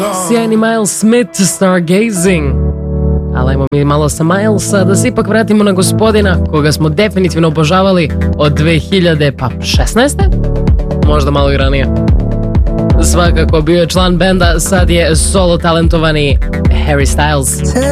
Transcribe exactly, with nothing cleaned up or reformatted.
Sjajni Miles Smith, Stargazing. Ali ajmo mi malo sa Milesa da se ipak vratimo na gospodina koga smo definitivno obožavali od dve hiljade šesnaeste. Možda malo i ranije. Svakako bio je član benda, sad je solo talentovani Harry Styles.